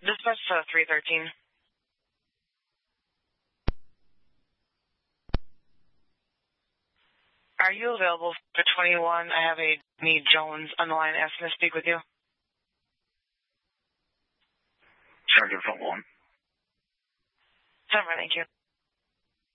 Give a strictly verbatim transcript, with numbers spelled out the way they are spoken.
Dispatch uh, three thirteen. Are you available for twenty-one? I have a Meade Jones on the line asking to speak with you. Sure, give phone one. Summer, thank you.